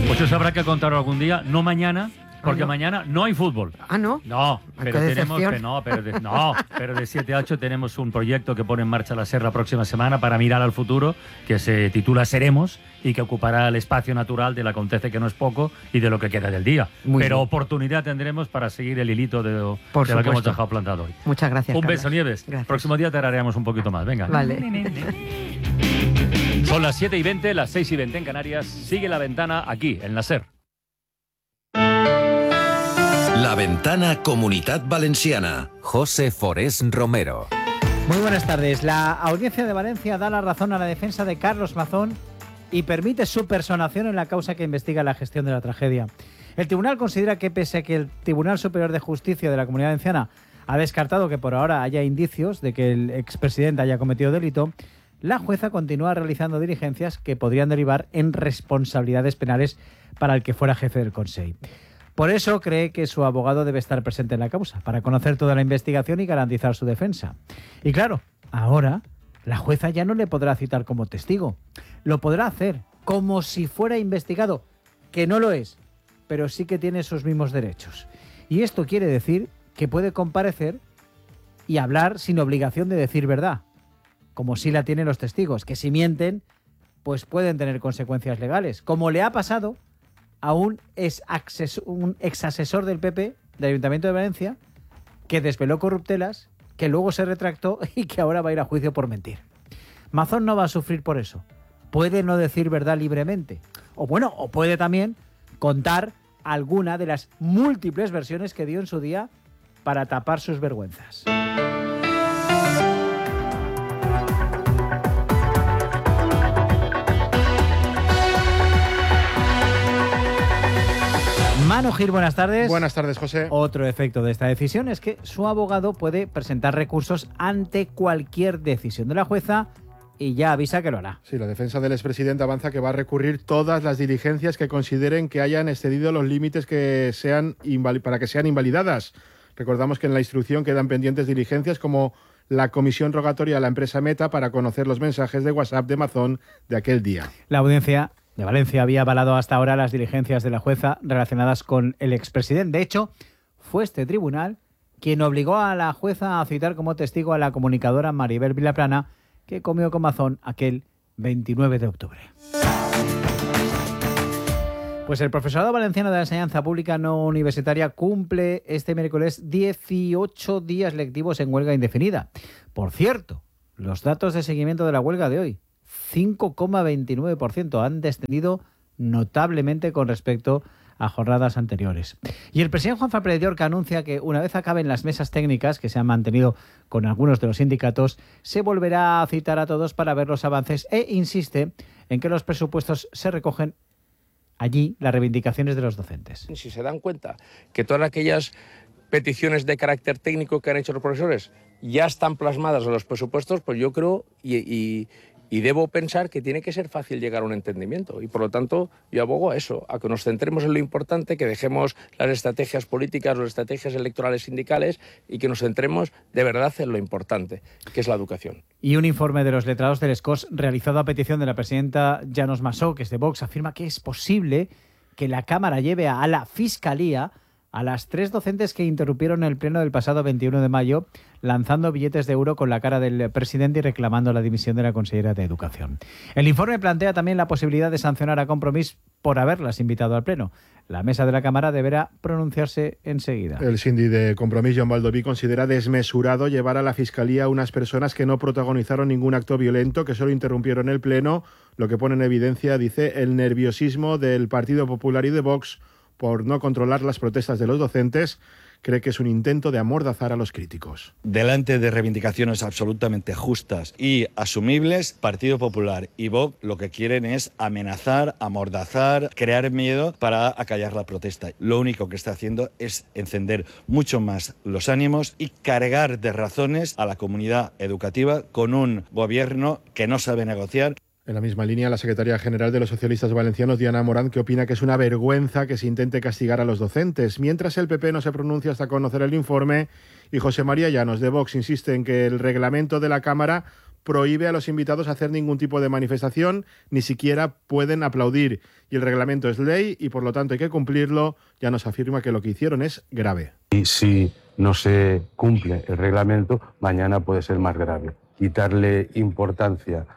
Pues eso habrá que contarlo algún día, no mañana, porque mañana no hay fútbol. Ah, ¿no? No, pero tenemos pero de 7 a 8 tenemos un proyecto que pone en marcha la SER la próxima semana para mirar al futuro, que se titula Seremos y que ocupará el espacio natural del acontece, que no es poco, y de lo que queda del día. Pero oportunidad tendremos para seguir el hilito de lo que hemos dejado plantado hoy. Muchas gracias, Un beso, Nieves. Gracias. Próximo día te haremos un poquito más. Venga. Vale. Son las 7:20, las 6:20 en Canarias. Sigue La Ventana aquí, en la SER. La Ventana Comunitat Valenciana. José Forés Romero. Muy buenas tardes. La Audiencia de Valencia da la razón a la defensa de Carlos Mazón y permite su personación en la causa que investiga la gestión de la tragedia. El tribunal considera que, pese a que el Tribunal Superior de Justicia de la Comunidad Valenciana ha descartado que por ahora haya indicios de que el expresidente haya cometido delito, la jueza continúa realizando diligencias que podrían derivar en responsabilidades penales para el que fuera jefe del Consell. Por eso cree que su abogado debe estar presente en la causa, para conocer toda la investigación y garantizar su defensa. Y claro, ahora la jueza ya no le podrá citar como testigo. Lo podrá hacer como si fuera investigado, que no lo es, pero sí que tiene sus mismos derechos. Y esto quiere decir que puede comparecer y hablar sin obligación de decir verdad, como sí la tienen los testigos, que si mienten, pues pueden tener consecuencias legales, como le ha pasado a un exasesor del PP, del Ayuntamiento de Valencia, que desveló corruptelas, que luego se retractó y que ahora va a ir a juicio por mentir. Mazón no va a sufrir por eso. Puede no decir verdad libremente. O puede también contar alguna de las múltiples versiones que dio en su día para tapar sus vergüenzas. Manu Gil, buenas tardes. Buenas tardes, José. Otro efecto de esta decisión es que su abogado puede presentar recursos ante cualquier decisión de la jueza y ya avisa que lo hará. Sí, la defensa del expresidente avanza que va a recurrir todas las diligencias que consideren que hayan excedido los límites que sean para que sean invalidadas. Recordamos que en la instrucción quedan pendientes diligencias como la comisión rogatoria a la empresa Meta para conocer los mensajes de WhatsApp de Mazón de aquel día. La Audiencia de Valencia había avalado hasta ahora las diligencias de la jueza relacionadas con el expresidente. De hecho, fue este tribunal quien obligó a la jueza a citar como testigo a la comunicadora Maribel Vilaplana, que comió con Mazón aquel 29 de octubre. Pues el profesorado valenciano de la enseñanza pública no universitaria cumple este miércoles 18 días lectivos en huelga indefinida. Por cierto, los datos de seguimiento de la huelga de hoy, 5,29%, han descendido notablemente con respecto a jornadas anteriores. Y el presidente Juanfran Pérez de Orca anuncia que una vez acaben las mesas técnicas que se han mantenido con algunos de los sindicatos, se volverá a citar a todos para ver los avances e insiste en que los presupuestos se recogen allí las reivindicaciones de los docentes. Si se dan cuenta que todas aquellas peticiones de carácter técnico que han hecho los profesores ya están plasmadas en los presupuestos, pues yo creo y debo pensar que tiene que ser fácil llegar a un entendimiento. Y por lo tanto yo abogo a eso, a que nos centremos en lo importante, que dejemos las estrategias políticas, las estrategias electorales sindicales y que nos centremos de verdad en lo importante, que es la educación. Y un informe de los letrados del SCOS realizado a petición de la presidenta Llanos Massó, que es de Vox, afirma que es posible que la Cámara lleve a la Fiscalía a las 3 docentes que interrumpieron el pleno del pasado 21 de mayo, lanzando billetes de euro con la cara del presidente y reclamando la dimisión de la consellera de Educación. El informe plantea también la posibilidad de sancionar a Compromís por haberlas invitado al pleno. La mesa de la Cámara deberá pronunciarse enseguida. El síndic de Compromís, Joan Baldoví, considera desmesurado llevar a la Fiscalía a unas personas que no protagonizaron ningún acto violento, que solo interrumpieron el pleno, lo que pone en evidencia, dice, el nerviosismo del Partido Popular y de Vox por no controlar las protestas de los docentes. Cree que es un intento de amordazar a los críticos. Delante de reivindicaciones absolutamente justas y asumibles, Partido Popular y Vox lo que quieren es amenazar, amordazar, crear miedo para acallar la protesta. Lo único que está haciendo es encender mucho más los ánimos y cargar de razones a la comunidad educativa con un gobierno que no sabe negociar. En la misma línea, la secretaria general de los socialistas valencianos, Diana Morán, que opina que es una vergüenza que se intente castigar a los docentes, mientras el PP no se pronuncia hasta conocer el informe, y José María Llanos, de Vox, insiste en que el reglamento de la Cámara prohíbe a los invitados hacer ningún tipo de manifestación, ni siquiera pueden aplaudir. Y el reglamento es ley y por lo tanto hay que cumplirlo. Ya nos afirma que lo que hicieron es grave. Y si no se cumple el reglamento, mañana puede ser más grave. Quitarle importancia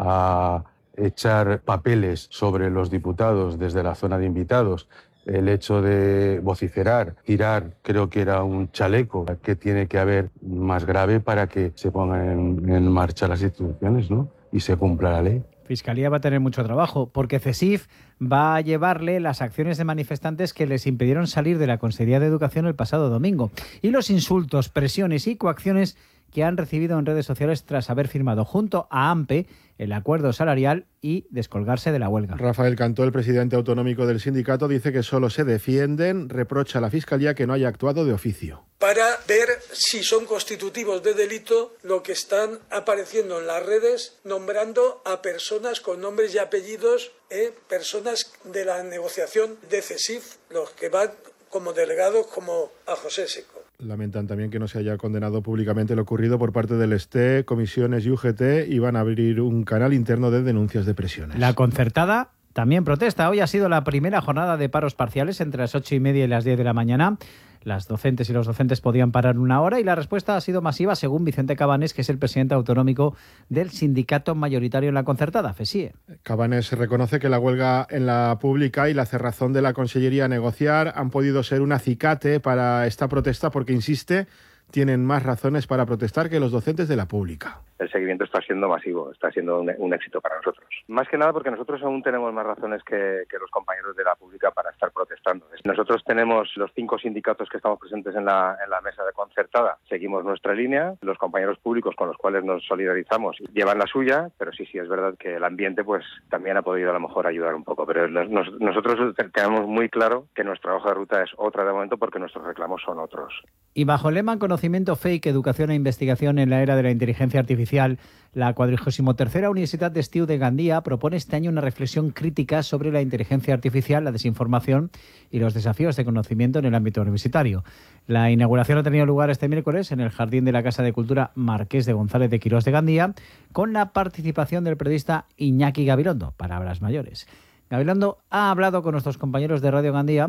a echar papeles sobre los diputados desde la zona de invitados, el hecho de vociferar, tirar, creo que era un chaleco, que tiene que haber más grave para que se pongan en marcha las instituciones, ¿no? Y se cumpla la ley. Fiscalía va a tener mucho trabajo porque CESIF va a llevarle las acciones de manifestantes que les impidieron salir de la Consejería de Educación el pasado domingo y los insultos, presiones y coacciones que han recibido en redes sociales tras haber firmado junto a AMPE el acuerdo salarial y descolgarse de la huelga. Rafael Cantó, el presidente autonómico del sindicato, dice que solo se defienden, reprocha a la Fiscalía que no haya actuado de oficio. Para ver si son constitutivos de delito lo que están apareciendo en las redes, nombrando a personas con nombres y apellidos, personas de la negociación de CESIF, los que van como delegados, como a José Seco. Lamentan también que no se haya condenado públicamente lo ocurrido por parte del STE, comisiones y UGT y van a abrir un canal interno de denuncias de presiones. La concertada también protesta. Hoy ha sido la primera jornada de paros parciales entre las 8:30 y las 10 de la mañana. Las docentes y los docentes podían parar una hora y la respuesta ha sido masiva, según Vicente Cabanes, que es el presidente autonómico del sindicato mayoritario en la concertada, FESIE. Cabanes reconoce que la huelga en la pública y la cerrazón de la Consellería a negociar han podido ser un acicate para esta protesta porque, insiste, tienen más razones para protestar que los docentes de la pública. El seguimiento está siendo masivo, está siendo un éxito para nosotros. Más que nada porque nosotros aún tenemos más razones que los compañeros de la pública para estar protestando. Nosotros tenemos los 5 sindicatos que estamos presentes en la mesa de concertada. Seguimos nuestra línea. Los compañeros públicos con los cuales nos solidarizamos llevan la suya, pero sí es verdad que el ambiente pues también ha podido a lo mejor ayudar un poco. Pero nosotros tenemos muy claro que nuestra hoja de ruta es otra de momento porque nuestros reclamos son otros. Y bajo el lema Conocimiento Fake, Educación e Investigación en la Era de la Inteligencia Artificial, la 43ª Universitat d'Estiu de Gandía propone este año una reflexión crítica sobre la inteligencia artificial, la desinformación y los desafíos de conocimiento en el ámbito universitario. La inauguración ha tenido lugar este miércoles en el Jardín de la Casa de Cultura Marqués de González de Quirós de Gandía, con la participación del periodista Iñaki Gabilondo, Palabras Mayores. Gabilondo ha hablado con nuestros compañeros de Radio Gandía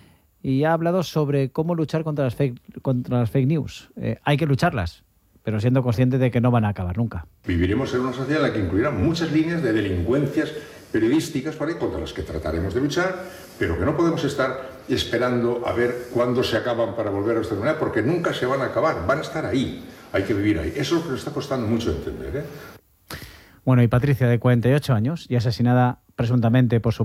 y ha hablado sobre cómo luchar contra las fake news. Hay que lucharlas, pero siendo consciente de que no van a acabar nunca. Viviremos en una sociedad en la que incluirán muchas líneas de delincuencias periodísticas contra las que trataremos de luchar, pero que no podemos estar esperando a ver cuándo se acaban para volver a exterminar, porque nunca se van a acabar, van a estar ahí, hay que vivir ahí. Eso es lo que nos está costando mucho entender, Bueno, y Patricia, de 48 años y asesinada presuntamente por su